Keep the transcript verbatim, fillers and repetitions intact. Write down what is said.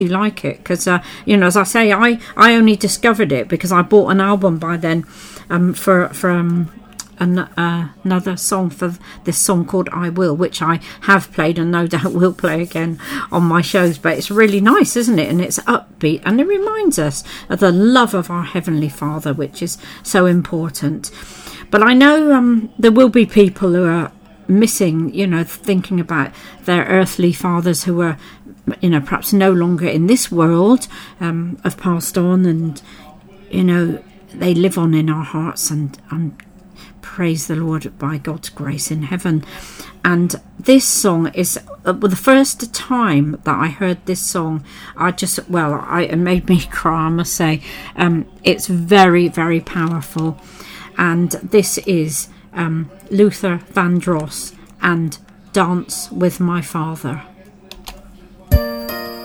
like it, because uh, you know, as I say, I I only discovered it because I bought an album by then um for for um, an, uh, another song for this song called I Will, which I have played and no doubt will play again on my shows. But it's really nice, isn't it? And it's upbeat, and it reminds us of the love of our Heavenly Father, which is so important. But I know um there will be people who are missing, you know, thinking about their earthly fathers who are, you know, perhaps no longer in this world, um, have passed on, and, you know, they live on in our hearts, and, and praise the Lord by God's grace in heaven. And this song is, uh, well, the first time that I heard this song, I just, well, I, it made me cry, I must say. Um, it's very, very powerful. And this is um, Luther Vandross and Dance with My Father.